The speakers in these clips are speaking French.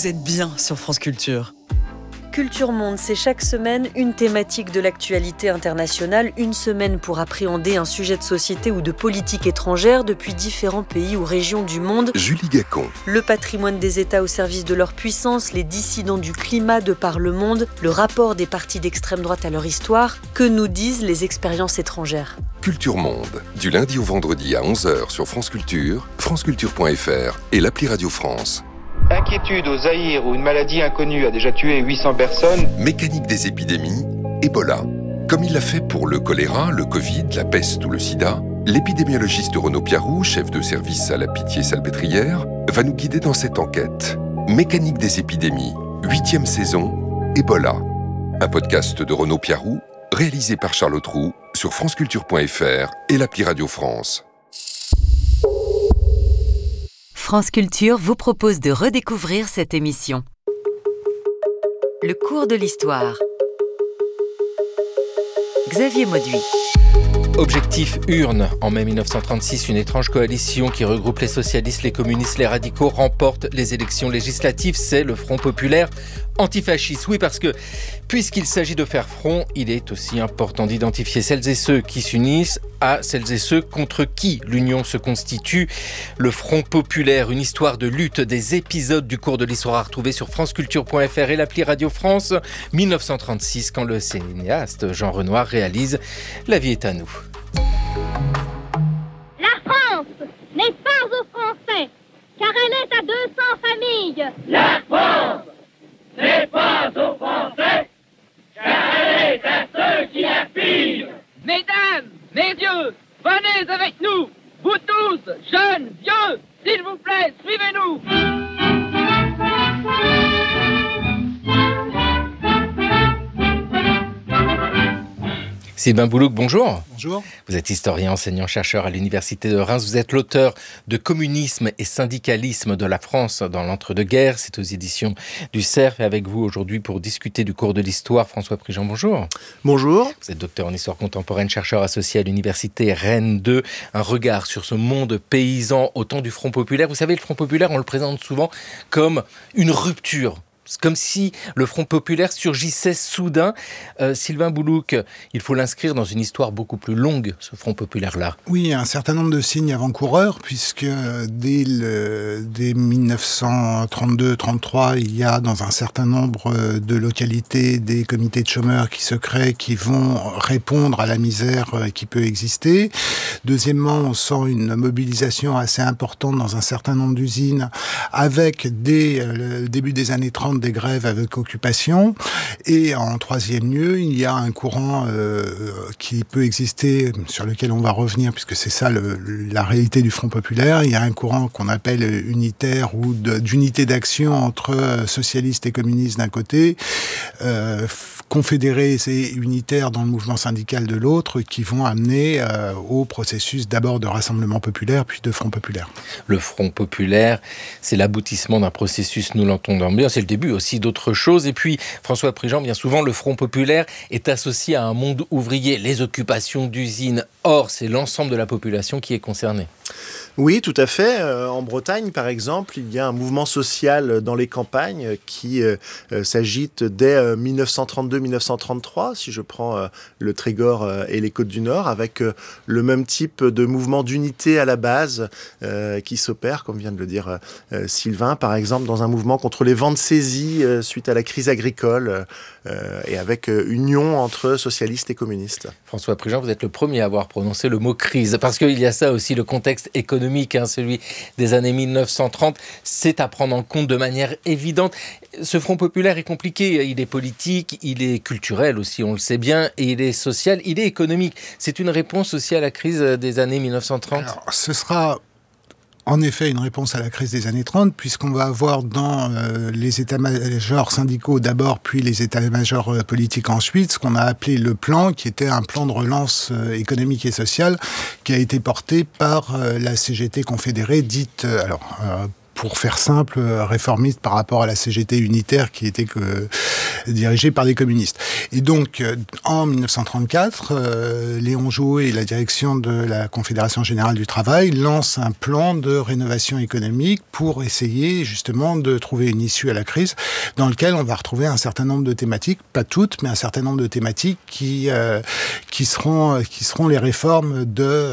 Vous êtes bien sur France Culture. Culture Monde, c'est chaque semaine une thématique de l'actualité internationale, une semaine pour appréhender un sujet de société ou de politique étrangère depuis différents pays ou régions du monde. Julie Gacon. Le patrimoine des États au service de leur puissance, les dissidents du climat de par le monde, le rapport des partis d'extrême droite à leur histoire, que nous disent les expériences étrangères. Culture Monde, du lundi au vendredi à 11h sur France Culture, franceculture.fr et l'appli Radio France. Inquiétude au Zaïre où une maladie inconnue a déjà tué 800 personnes. Mécanique des épidémies, Ebola. Comme il l'a fait pour le choléra, le Covid, la peste ou le sida, l'épidémiologiste Renaud Piarou, chef de service à la Pitié-Salpêtrière, va nous guider dans cette enquête. Mécanique des épidémies, 8e saison, Ebola. Un podcast de Renaud Piarou, réalisé par Charlotte Roux sur franceculture.fr et l'appli Radio France. France Culture vous propose de redécouvrir cette émission. Le cours de l'histoire. Xavier Mauduit. Objectif urne. En mai 1936, une étrange coalition qui regroupe les socialistes, les communistes, les radicaux remporte les élections législatives. C'est le Front populaire antifasciste. Oui, parce que puisqu'il s'agit de faire front, il est aussi important d'identifier celles et ceux qui s'unissent à celles et ceux contre qui l'union se constitue. Le Front populaire, une histoire de lutte, des épisodes du cours de l'histoire à retrouver sur franceculture.fr et l'appli Radio France. 1936, quand le cinéaste Jean Renoir réalise La vie est à nous. La France n'est pas aux Français, car elle est à 200 familles. La France n'est pas aux Français, car elle est à ceux qui la pillent. Mesdames, messieurs, venez avec nous, vous tous, jeunes, vieux, s'il vous plaît, suivez-nous. Sylvain Boulouc, bonjour. Bonjour. Vous êtes historien, enseignant-chercheur à l'Université de Reims. Vous êtes l'auteur de Communisme et syndicalisme de la France dans l'entre-deux-guerres. C'est aux éditions du Cerf. Et avec vous aujourd'hui pour discuter du cours de l'histoire, François Prigent, bonjour. Bonjour. Vous êtes docteur en histoire contemporaine, chercheur associé à l'Université Rennes 2. Un regard sur ce monde paysan au temps du Front populaire. Vous savez, le Front populaire, on le présente souvent comme une rupture. C'est comme si le Front populaire surgissait soudain. Sylvain Boulouc, il faut l'inscrire dans une histoire beaucoup plus longue, ce Front populaire-là. Oui, il y a un certain nombre de signes avant-coureurs, puisque dès 1932-33, il y a dans un certain nombre de localités des comités de chômeurs qui se créent, qui vont répondre à la misère qui peut exister. Deuxièmement, on sent une mobilisation assez importante dans un certain nombre d'usines, avec dès le début des années 30, des grèves avec occupation. Et en troisième lieu, il y a un courant qui peut exister, sur lequel on va revenir, puisque c'est ça la réalité du Front populaire. Il y a un courant qu'on appelle unitaire ou d'unité d'action entre socialistes et communistes d'un côté, confédérés et unitaires dans le mouvement syndical de l'autre, qui vont amener au processus d'abord de rassemblement populaire, puis de Front populaire. Le Front populaire, c'est l'aboutissement d'un processus, nous l'entendons bien, c'est le début aussi d'autres choses. Et puis, François Prigent, bien souvent, le Front populaire est associé à un monde ouvrier, les occupations d'usines. Or, c'est l'ensemble de la population qui est concernée. Oui, tout à fait. En Bretagne, par exemple, il y a un mouvement social dans les campagnes qui s'agite dès 1932-1933, si je prends le Trégor et les Côtes-du-Nord, avec le même type de mouvement d'unité à la base qui s'opère, comme vient de le dire Sylvain, par exemple, dans un mouvement contre les ventes saisies suite à la crise agricole et avec union entre socialistes et communistes. François Prigent, vous êtes le premier à avoir prononcé le mot crise, parce qu'il y a ça aussi, le contexte économique, celui des années 1930, c'est à prendre en compte de manière évidente. Ce Front populaire est compliqué, il est politique, il est culturel aussi, on le sait bien, et il est social, il est économique. C'est une réponse aussi à la crise des années 1930 ? Alors, ce sera en effet une réponse à la crise des années 30, puisqu'on va avoir dans les états-majors syndicaux d'abord, puis les états-majors politiques ensuite, ce qu'on a appelé le plan, qui était un plan de relance économique et sociale, qui a été porté par la CGT confédérée, dite, pour faire simple, réformiste par rapport à la CGT unitaire qui était dirigée par des communistes. Et donc, en 1934, Léon Jouët et la direction de la Confédération générale du travail lancent un plan de rénovation économique pour essayer justement de trouver une issue à la crise, dans lequel on va retrouver un certain nombre de thématiques, pas toutes, mais un certain nombre de thématiques qui seront les réformes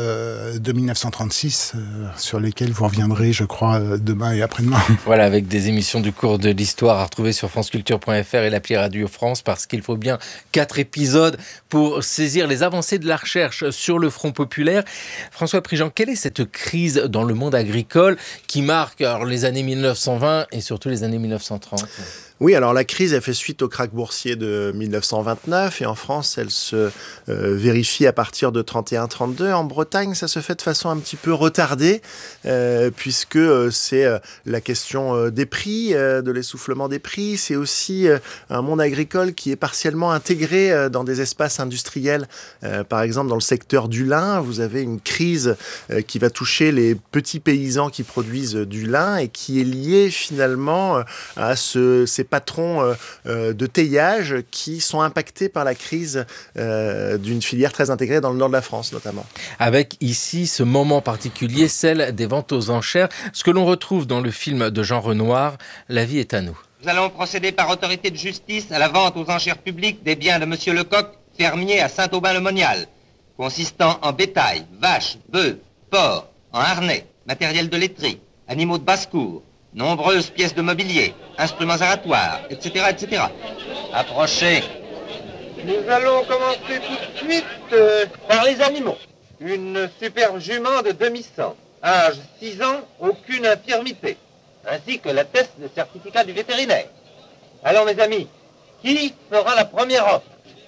de 1936, sur lesquelles vous reviendrez, je crois, demain et après-demain. Voilà, avec des émissions du cours de l'histoire à retrouver sur franceculture.fr et l'appli Radio France, parce qu'il faut bien 4 épisodes pour saisir les avancées de la recherche sur le Front populaire. François Prigent, quelle est cette crise dans le monde agricole qui marque les années 1920 et surtout les années 1930 ? Oui, alors la crise, elle fait suite au krach boursier de 1929 et en France, elle se vérifie à partir de 31-32. En Bretagne, ça se fait de façon un petit peu retardée puisque c'est la question des prix, de l'essoufflement des prix. C'est aussi un monde agricole qui est partiellement intégré dans des espaces industriels. Par exemple, dans le secteur du lin, vous avez une crise qui va toucher les petits paysans qui produisent du lin et qui est liée finalement à ces patrons de teillage qui sont impactés par la crise d'une filière très intégrée dans le nord de la France notamment. Avec ici ce moment particulier, celle des ventes aux enchères, ce que l'on retrouve dans le film de Jean Renoir, La vie est à nous. Nous allons procéder par autorité de justice à la vente aux enchères publiques des biens de Monsieur Lecoq, fermier à Saint-Aubin-le-Monial, consistant en bétail, vaches, bœufs, porcs, en harnais, matériel de laiterie, animaux de basse-cour, nombreuses pièces de mobilier, instruments aratoires, etc., etc. Approchez. Nous allons commencer tout de suite par les animaux. Une superbe jument de demi-sang, âge 6 ans, aucune infirmité, ainsi que l'atteste le certificat du vétérinaire. Alors mes amis, qui fera la première offre?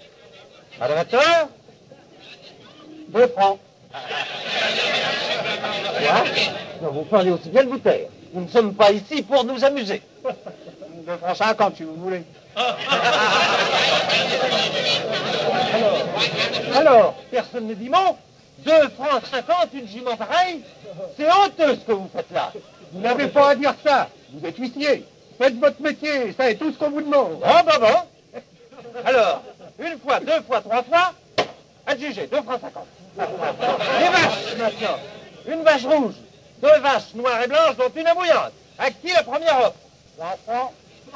Adorateur? 2 francs. Quoi? Vous parlez aussi bien de vous taire. Nous ne sommes pas ici pour nous amuser. 2 francs 50 si vous voulez. Alors, personne ne dit mot. 2 francs 50, une jument pareille. C'est honteux ce que vous faites là. Vous n'avez pas à dire ça. Vous êtes huissier. Faites votre métier, ça est tout ce qu'on vous demande. Bon. Alors, 1 fois, 2 fois, 3 fois, adjugé, 2 francs 50. Les vaches, maintenant. Une vache rouge, 2 vaches noires et blanches, dont une abouillante. À qui la première offre? 3 francs.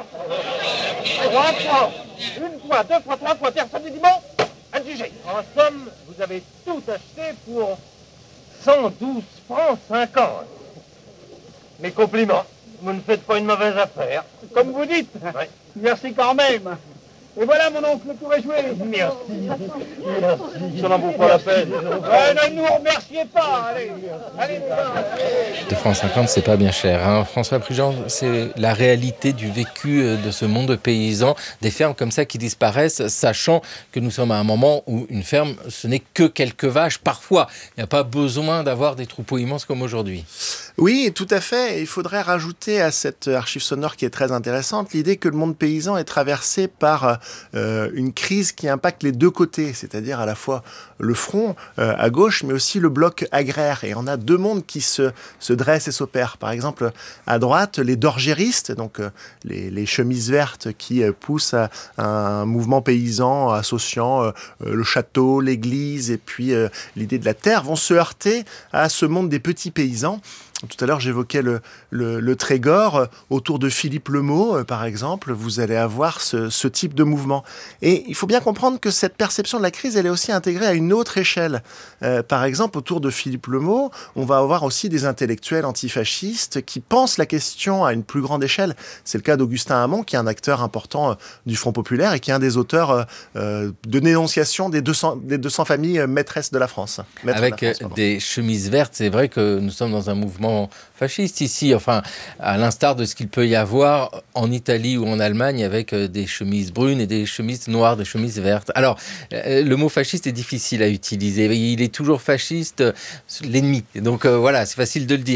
3 francs. 1 fois, 2 fois, 3 fois, personne ne dit bon. Adjugé. En somme, vous avez tout acheté pour 112 francs 50. Mes compliments. Vous ne faites pas une mauvaise affaire. Comme vous dites. Ouais. Merci quand même. Et voilà mon oncle, le tour est joué. Merci. Merci. Ça n'en vaut pas la peine. Ne nous remerciez pas. Allez. 2 francs 50, c'est pas bien cher. Hein. François Prigent, c'est la réalité du vécu de ce monde paysan, des fermes comme ça qui disparaissent, sachant que nous sommes à un moment où une ferme, ce n'est que quelques vaches. Parfois, il n'y a pas besoin d'avoir des troupeaux immenses comme aujourd'hui. Oui, tout à fait. Il faudrait rajouter à cette archive sonore qui est très intéressante l'idée que le monde paysan est traversé par une crise qui impacte les deux côtés, c'est-à-dire à la fois le front à gauche, mais aussi le bloc agraire. Et on a 2 mondes qui se dressent et s'opèrent. Par exemple, à droite, les dorgéristes, donc les chemises vertes qui poussent à un mouvement paysan associant le château, l'église et puis l'idée de la terre, vont se heurter à ce monde des petits paysans. Tout à l'heure, j'évoquais le Trégor. Autour de Philippe Lemot, par exemple, vous allez avoir ce type de mouvement. Et il faut bien comprendre que cette perception de la crise, elle est aussi intégrée à une autre échelle. Par exemple, autour de Philippe Lemot, on va avoir aussi des intellectuels antifascistes qui pensent la question à une plus grande échelle. C'est le cas d'Augustin Hamon, qui est un acteur important du Front populaire et qui est un des auteurs de dénonciation des 200 familles maîtresses de la France. Avec des chemises vertes, c'est vrai que nous sommes dans un mouvement fasciste ici, enfin, à l'instar de ce qu'il peut y avoir en Italie ou en Allemagne avec des chemises brunes et des chemises noires, des chemises vertes. Alors, le mot fasciste est difficile à utiliser. Il est toujours fasciste, l'ennemi. Donc voilà, c'est facile de le dire.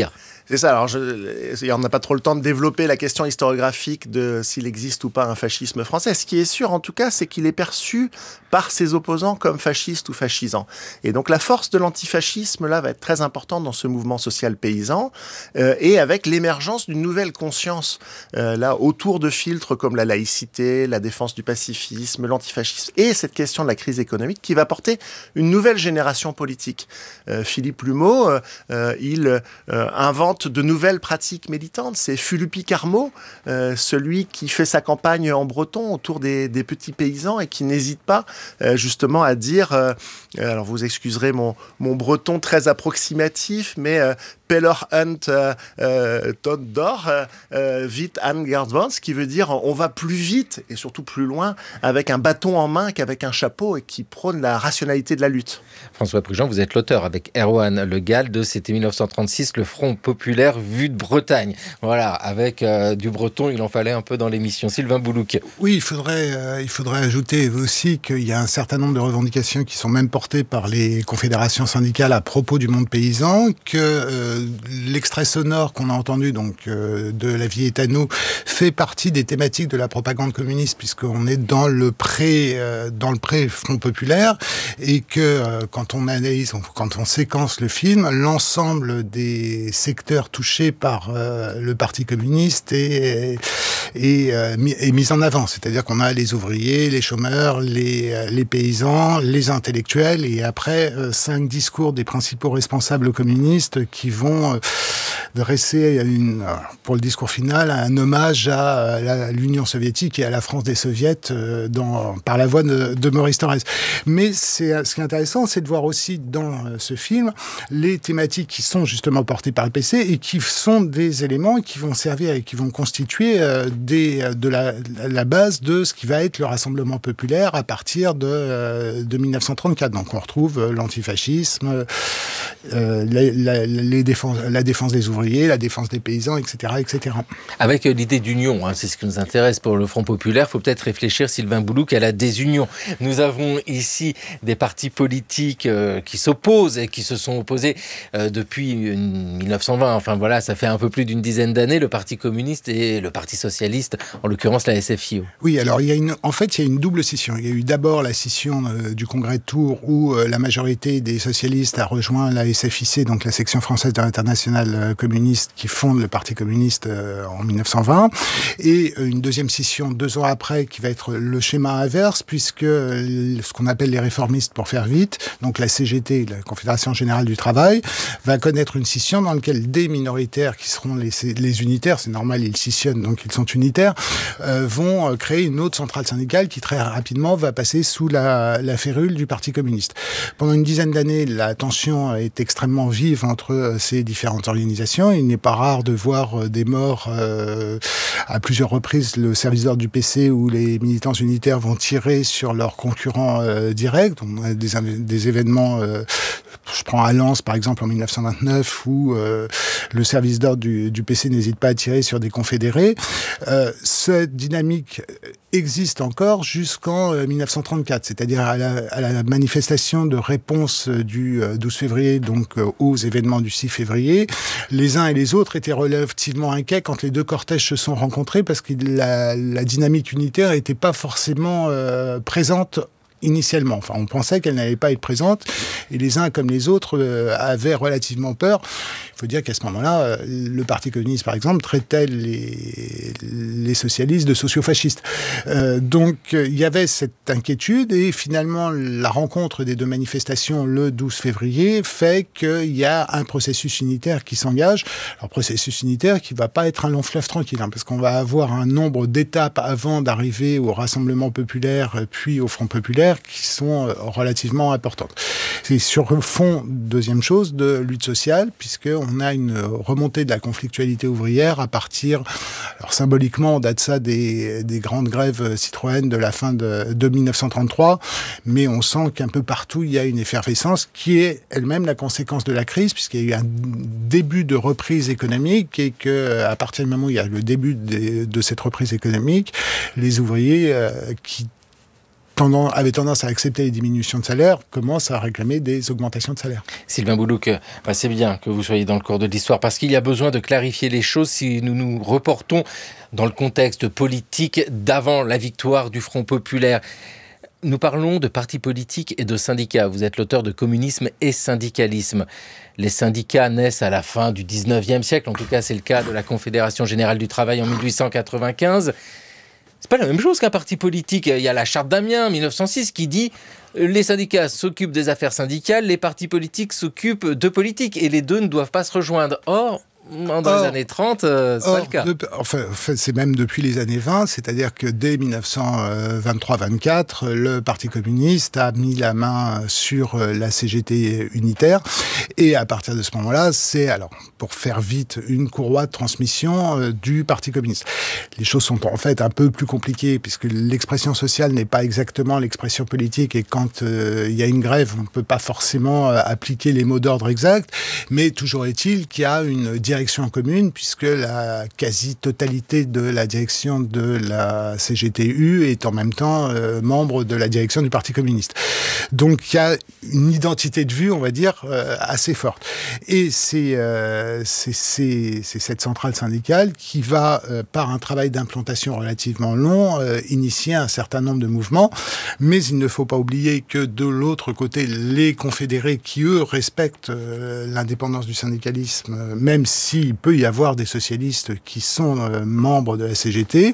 C'est ça, alors on n'a pas trop le temps de développer la question historiographique de s'il existe ou pas un fascisme français. Ce qui est sûr, en tout cas, c'est qu'il est perçu par ses opposants comme fasciste ou fascisant. Et donc la force de l'antifascisme, là, va être très importante dans ce mouvement social paysan, et avec l'émergence d'une nouvelle conscience, là, autour de filtres comme la laïcité, la défense du pacifisme, l'antifascisme, et cette question de la crise économique qui va porter une nouvelle génération politique. Philippe Lumeau, il invente de nouvelles pratiques militantes. C'est Philuppi Carmo, celui qui fait sa campagne en breton autour des petits paysans et qui n'hésite pas justement à dire, alors vous excuserez mon breton très approximatif, mais Peller Hunt Todd Dor, vite Anne Gardvans, qui veut dire on va plus vite et surtout plus loin avec un bâton en main qu'avec un chapeau et qui prône la rationalité de la lutte. François Prigent, vous êtes l'auteur avec Erwan Le Gall de C'était 1936, le Front populaire vu de Bretagne. Voilà, avec du breton, il en fallait un peu dans l'émission. Sylvain Boulouc. Oui, il faudrait ajouter aussi qu'il y a un certain nombre de revendications qui sont même portées par les confédérations syndicales à propos du monde paysan, que l'extrait sonore qu'on a entendu donc de La vie est à nous fait partie des thématiques de la propagande communiste, puisqu'on est dans le pré-Front populaire, et que quand on analyse, quand on séquence le film, l'ensemble des secteurs touchés par le Parti communiste est mis en avant. C'est-à-dire qu'on a les ouvriers, les chômeurs, les paysans, les intellectuels, et après 5 discours des principaux responsables communistes qui vont dresser pour le discours final un hommage à l'Union soviétique et à la France des soviets par la voix de Maurice Thorez. Mais ce qui est intéressant, c'est de voir aussi dans ce film les thématiques qui sont justement portées par le PC et qui sont des éléments qui vont servir et qui vont constituer de la base de ce qui va être le Rassemblement populaire à partir de 1934. Donc on retrouve l'antifascisme, la défense des ouvriers, la défense des paysans, etc. etc. Avec l'idée d'union, c'est ce qui nous intéresse pour le Front populaire, il faut peut-être réfléchir, Sylvain Boulouc, à la désunion. Nous avons ici des partis politiques qui s'opposent et qui se sont opposés depuis 1920. Enfin voilà, ça fait un peu plus d'une dizaine d'années, le Parti communiste et le Parti socialiste, en l'occurrence la SFIO. Oui, alors il y a une double scission. Il y a eu d'abord la scission du Congrès de Tours où la majorité des socialistes a rejoint la SFIC, donc la section française de l'Internationale communiste qui fonde le Parti communiste en 1920, et une deuxième scission 2 ans après qui va être le schéma inverse, puisque ce qu'on appelle les réformistes pour faire vite, donc la CGT, la Confédération Générale du Travail, va connaître une scission dans laquelle des minoritaires qui seront les unitaires, c'est normal, ils scissionnent, donc ils sont unitaires, vont créer une autre centrale syndicale qui très rapidement va passer sous la férule du Parti communiste. Pendant une dizaine d'années, la tension est extrêmement vive entre ces différentes organisations. Il n'est pas rare de voir des morts à plusieurs reprises, le service d'ordre du PC où les militants unitaires vont tirer sur leurs concurrents directs. On a des événements, je prends à Lens par exemple en 1929, où le service d'ordre du PC n'hésite pas à tirer sur des confédérés. Cette dynamique existe encore jusqu'en 1934, c'est-à-dire à la manifestation de réponse du 12 février, donc aux événements du 6 février. Les uns et les autres étaient relativement inquiets quand les deux cortèges se sont rencontrés, parce que la dynamique unitaire n'était pas forcément présente initialement. Enfin, on pensait qu'elle n'allait pas être présente, et les uns comme les autres avaient relativement peur. Il faut dire qu'à ce moment-là, le Parti communiste, par exemple, traitait les socialistes de sociofascistes. Donc, il y avait cette inquiétude, et finalement, la rencontre des deux manifestations le 12 février fait qu'il y a un processus unitaire qui s'engage. Alors, processus unitaire qui ne va pas être un long fleuve tranquille, parce qu'on va avoir un nombre d'étapes avant d'arriver au Rassemblement populaire, puis au Front populaire, qui sont relativement importantes. C'est sur le fond, deuxième chose, de lutte sociale, puisqu'on a une remontée de la conflictualité ouvrière à partir, alors symboliquement, on date ça des grandes grèves Citroën de la fin de 1933, mais on sent qu'un peu partout, il y a une effervescence qui est elle-même la conséquence de la crise, puisqu'il y a eu un début de reprise économique, et qu'à partir du moment où il y a le début de cette reprise économique, les ouvriers qui avait tendance à accepter les diminutions de salaire, commence à réclamer des augmentations de salaire. Sylvain Boulouc, c'est bien que vous soyez dans le cours de l'histoire, parce qu'il y a besoin de clarifier les choses si nous nous reportons dans le contexte politique d'avant la victoire du Front populaire. Nous parlons de partis politiques et de syndicats. Vous êtes l'auteur de Communisme et syndicalisme. Les syndicats naissent à la fin du 19e siècle, en tout cas c'est le cas de la Confédération Générale du Travail en 1895. C'est pas la même chose qu'un parti politique. Il y a la charte d'Amiens, 1906, qui dit les syndicats s'occupent des affaires syndicales, les partis politiques s'occupent de politique, et les deux ne doivent pas se rejoindre. Or, dans les années 30, c'est pas le cas. C'est même depuis les années 20, c'est-à-dire que dès 1923-24, le Parti communiste a mis la main sur la CGT unitaire, et à partir de ce moment-là, c'est, alors, pour faire vite, une courroie de transmission du Parti communiste. Les choses sont en fait un peu plus compliquées, puisque l'expression sociale n'est pas exactement l'expression politique, et quand il y a une grève, on ne peut pas forcément appliquer les mots d'ordre exacts, mais toujours est-il qu'il y a une direction commune, puisque la quasi-totalité de la direction de la CGTU est en même temps membre de la direction du Parti communiste. Donc il y a une identité de vue, on va dire, assez forte. Et c'est cette centrale syndicale qui va, par un travail d'implantation relativement long, initier un certain nombre de mouvements. Mais il ne faut pas oublier que de l'autre côté, les confédérés qui, eux, respectent l'indépendance du syndicalisme, même s'il peut y avoir des socialistes qui sont membres de la CGT,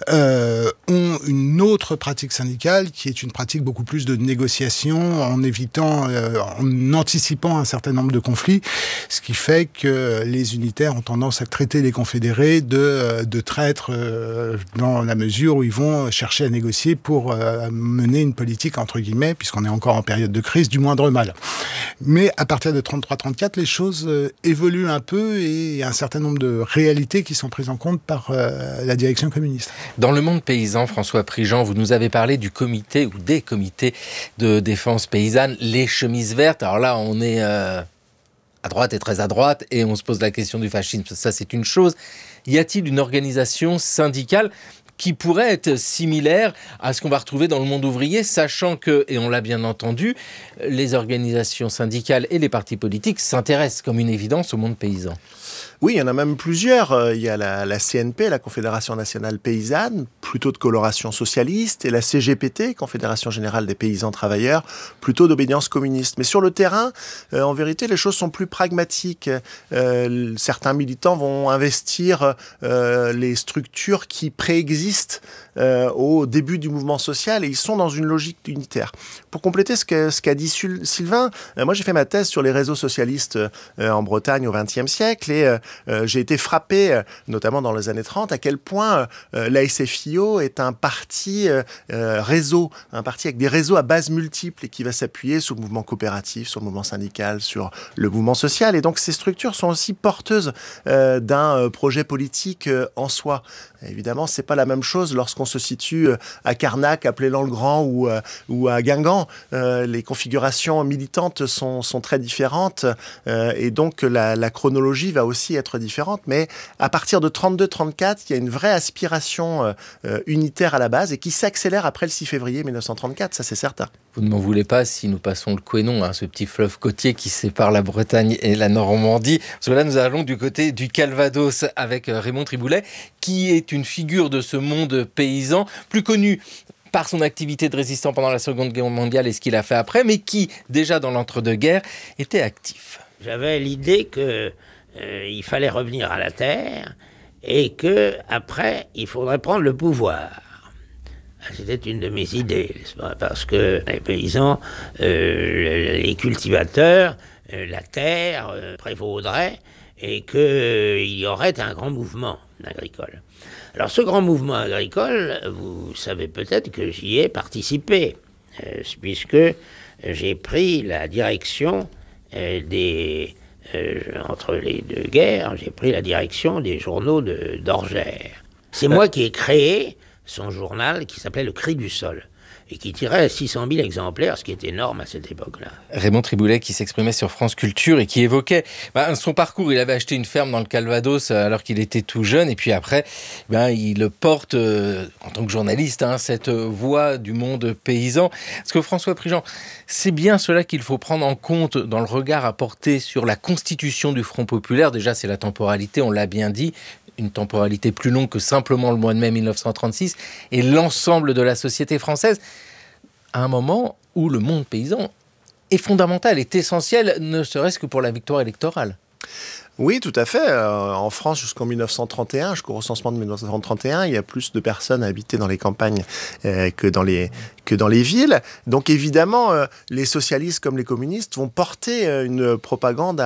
ont une autre pratique syndicale qui est une pratique beaucoup plus de négociation, en évitant, en anticipant un certain nombre de conflits, ce qui fait que les unitaires ont tendance à traiter les confédérés de traîtres dans la mesure où ils vont chercher à négocier pour mener une politique, entre guillemets, puisqu'on est encore en période de crise, du moindre mal. Mais à partir de 33-34, les choses évoluent un peu, et il y a un certain nombre de réalités qui sont prises en compte par la direction communiste. Dans le monde paysan, François Prigent, vous nous avez parlé du comité ou des comités de défense paysanne, les chemises vertes. Alors là, on est à droite et très à droite, et on se pose la question du fascisme. Ça, c'est une chose. Y a-t-il une organisation syndicale qui pourrait être similaire à ce qu'on va retrouver dans le monde ouvrier, sachant que, et on l'a bien entendu, les organisations syndicales et les partis politiques s'intéressent comme une évidence au monde paysan? Oui, il y en a même plusieurs. Il y a la CNP, la Confédération nationale paysanne, plutôt de coloration socialiste, et la CGPT, Confédération générale des paysans travailleurs, plutôt d'obédience communiste. Mais sur le terrain, en vérité, les choses sont plus pragmatiques. Certains militants vont investir les structures qui préexistent au début du mouvement social, et ils sont dans une logique unitaire. Pour compléter ce qu'a dit Sylvain, moi j'ai fait ma thèse sur les réseaux socialistes en Bretagne au XXe siècle, et j'ai été frappé, notamment dans les années 30, à quel point la SFIO est un parti réseau, un parti avec des réseaux à base multiple, et qui va s'appuyer sur le mouvement coopératif, sur le mouvement syndical, sur le mouvement social. Et donc ces structures sont aussi porteuses d'un projet politique en soi. Évidemment, c'est pas la même chose lorsqu'on se situe à Carnac, à Plélan-le-Grand ou à Guingamp. Les configurations militantes sont très différentes, et donc la chronologie va aussi être différente. Mais à partir de 32-34, il y a une vraie aspiration unitaire à la base, et qui s'accélère après le 6 février 1934, ça c'est certain. Vous ne m'en voulez pas si nous passons le Couesnon, ce petit fleuve côtier qui sépare la Bretagne et la Normandie. Parce que là, nous allons du côté du Calvados avec Raymond Triboulet, qui est une figure de ce monde paysan, plus connu par son activité de résistant pendant la Seconde Guerre mondiale et ce qu'il a fait après, mais qui, déjà dans l'entre-deux-guerres, était actif. J'avais l'idée qu'il fallait revenir à la terre, et qu'après, il faudrait prendre le pouvoir. C'était une de mes idées, n'est-ce pas ? Parce que les paysans, les cultivateurs, la terre prévaudrait, et qu'il y aurait un grand mouvement agricole. Alors ce grand mouvement agricole, vous savez peut-être que j'y ai participé, puisque j'ai pris la direction entre les deux guerres, j'ai pris la direction des journaux d'Orgères. C'est moi qui ai créé son journal qui s'appelait Le Cri du Sol. et qui tirait 600 000 exemplaires, ce qui est énorme à cette époque-là. Raymond Triboulet qui s'exprimait sur France Culture et qui évoquait son parcours. Il avait acheté une ferme dans le Calvados alors qu'il était tout jeune, et puis après, il porte, en tant que journaliste, cette voix du monde paysan. Parce que François Prigent, c'est bien cela qu'il faut prendre en compte dans le regard à porter sur la constitution du Front populaire. Déjà, c'est la temporalité, on l'a bien dit, une temporalité plus longue que simplement le mois de mai 1936, et l'ensemble de la société française, à un moment où le monde paysan est fondamental, est essentiel, ne serait-ce que pour la victoire électorale. Oui, tout à fait. En France, jusqu'en 1931, jusqu'au recensement de 1931, il y a plus de personnes habitées dans les campagnes que dans les villes. Donc évidemment, les socialistes comme les communistes vont porter une propagande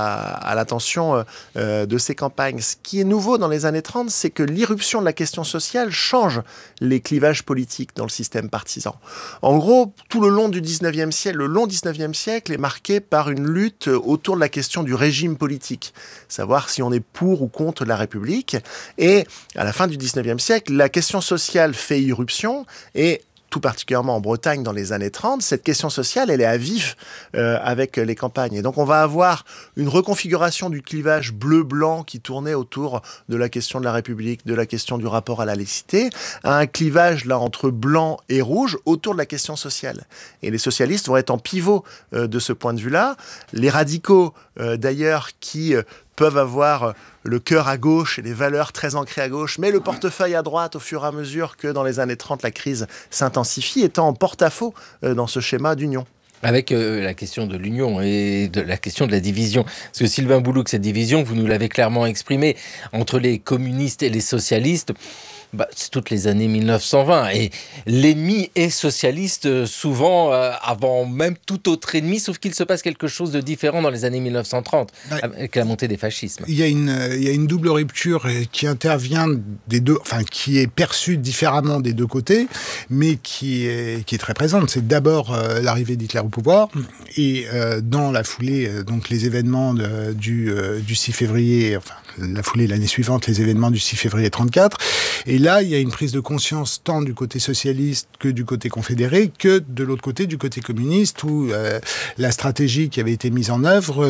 à l'attention de ces campagnes. Ce qui est nouveau dans les années 30, c'est que l'irruption de la question sociale change les clivages politiques dans le système partisan. En gros, tout le long du 19e siècle, le long 19e siècle est marqué par une lutte autour de la question du régime politique. Savoir si on est pour ou contre la République. Et à la fin du 19e siècle, la question sociale fait irruption et tout particulièrement en Bretagne dans les années 30, cette question sociale, elle est à vif avec les campagnes. Et donc on va avoir une reconfiguration du clivage bleu-blanc qui tournait autour de la question de la République, de la question du rapport à la laïcité, à un clivage là entre blanc et rouge autour de la question sociale. Et les socialistes vont être en pivot de ce point de vue-là. Les radicaux, d'ailleurs, qui peuvent avoir le cœur à gauche et les valeurs très ancrées à gauche, mais le portefeuille à droite au fur et à mesure que dans les années 30, la crise s'intensifie, étant en porte-à-faux dans ce schéma d'union. Avec la question de l'union et de la question de la division. Parce que Sylvain Boulouc, cette division, vous nous l'avez clairement exprimée, entre les communistes et les socialistes, c'est toutes les années 1920. Et l'ennemi est socialiste souvent avant même tout autre ennemi, sauf qu'il se passe quelque chose de différent dans les années 1930, avec la montée des fascismes. Il y a une double rupture qui intervient des deux, enfin qui est perçue différemment des deux côtés, mais qui est très présente. C'est d'abord l'arrivée d'Hitler au pouvoir, et dans la foulée, donc les événements du 6 février, enfin la foulée l'année suivante, les événements du 6 février 34. Et là, il y a une prise de conscience tant du côté socialiste que du côté confédéré, que de l'autre côté, du côté communiste, où la stratégie qui avait été mise en œuvre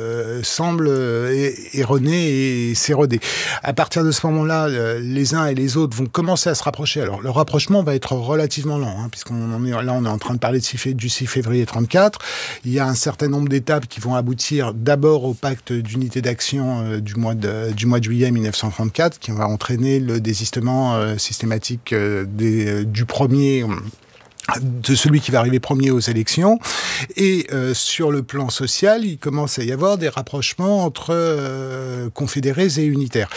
semble erronée et s'éroder. À partir de ce moment-là, les uns et les autres vont commencer à se rapprocher. Alors, le rapprochement va être relativement lent, puisqu'on est en train de parler du 6 février 34. Il y a un certain nombre d'étapes qui vont aboutir d'abord au pacte d'unité d'action du mois de juillet 1934, qui va entraîner le désistement systématique du premier, de celui qui va arriver premier aux élections. Et sur le plan social, il commence à y avoir des rapprochements entre confédérés et unitaires.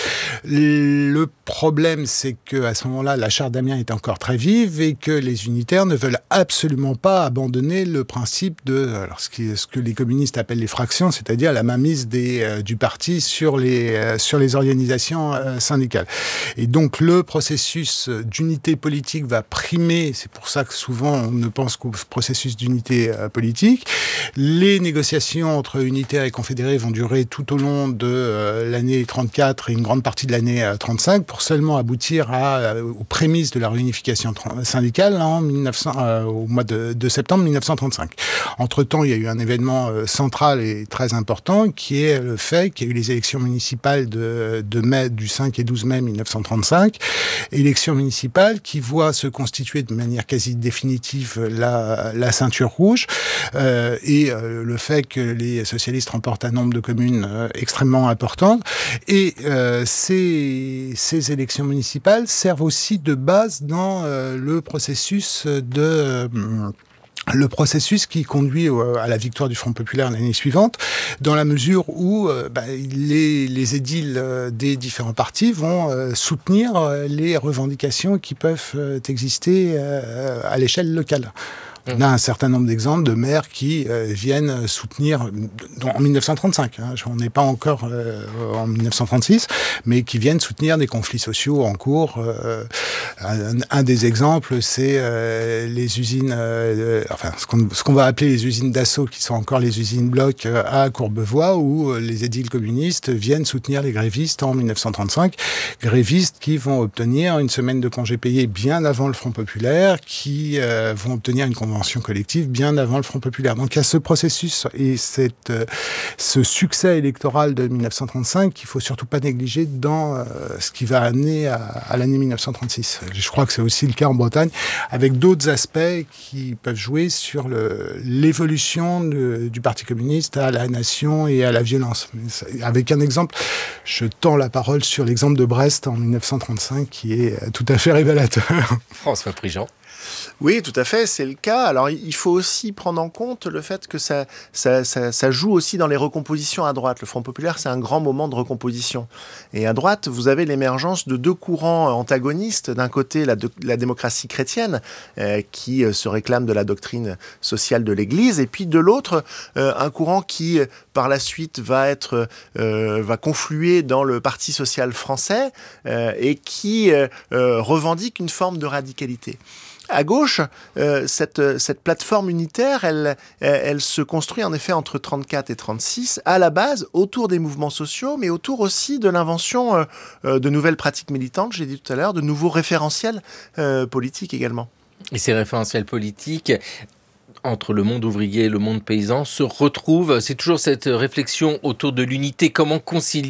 Le problème, c'est qu'à ce moment-là, la charte d'Amiens est encore très vive et que les unitaires ne veulent absolument pas abandonner le principe de ce que les communistes appellent les fractions, c'est-à-dire la mainmise du parti sur les organisations syndicales. Et donc le processus d'unité politique va primer, c'est pour ça que souvent on ne pense qu'au processus d'unité politique. Les négociations entre unitaires et confédérés vont durer tout au long de l'année 34 et une grande partie de l'année 35 pour seulement aboutir aux prémices de la réunification syndicale au mois de septembre 1935. Entre-temps, il y a eu un événement central et très important qui est le fait qu'il y a eu les élections municipales de mai, du 5 et 12 mai 1935. Élections municipales qui voient se constituer de manière quasi définitive la ceinture rouge et le fait que les socialistes remportent un nombre de communes extrêmement important. Et ces élections municipales servent aussi de base dans le processus qui conduit à la victoire du Front populaire l'année suivante, dans la mesure où les édiles des différents partis vont soutenir les revendications qui peuvent exister à l'échelle locale. On a un certain nombre d'exemples de maires qui viennent soutenir, en 1935, on n'est pas encore en 1936, mais qui viennent soutenir des conflits sociaux en cours. Un des exemples, c'est les usines, ce qu'on va appeler les usines d'assaut, qui sont encore les usines Bloch à Courbevoie, où les édiles communistes viennent soutenir les grévistes en 1935. Grévistes qui vont obtenir une semaine de congés payés bien avant le Front populaire, qui vont obtenir une convention collective bien avant le Front populaire. Donc il y a ce processus et ce succès électoral de 1935 qu'il faut surtout pas négliger dans ce qui va amener à l'année 1936. Je crois que c'est aussi le cas en Bretagne, avec d'autres aspects qui peuvent jouer sur l'évolution du Parti communiste à la nation et à la violence. Avec un exemple, je tends la parole sur l'exemple de Brest en 1935 qui est tout à fait révélateur. François Prigent. Oui, tout à fait, c'est le cas. Alors, il faut aussi prendre en compte le fait que ça joue aussi dans les recompositions à droite. Le Front populaire, c'est un grand moment de recomposition. Et à droite, vous avez l'émergence de deux courants antagonistes. D'un côté, la démocratie chrétienne, qui se réclame de la doctrine sociale de l'Église, et puis de l'autre, un courant qui, par la suite, va confluer dans le Parti social français et qui revendique une forme de radicalité. À gauche, cette plateforme unitaire, elle se construit en effet entre 34 et 36, à la base autour des mouvements sociaux, mais autour aussi de l'invention de nouvelles pratiques militantes, j'ai dit tout à l'heure, de nouveaux référentiels politiques également. Et ces référentiels politiques, entre le monde ouvrier et le monde paysan, se retrouvent. C'est toujours cette réflexion autour de l'unité. Comment concilier